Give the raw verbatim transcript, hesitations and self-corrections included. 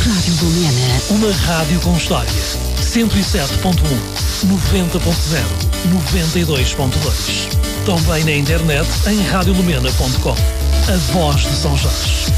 Rádio Lumena. Uma rádio com história. cento e sete ponto um, noventa ponto zero, noventa e dois ponto dois. Também na internet em rádio lumena ponto com. A voz de São Jorge.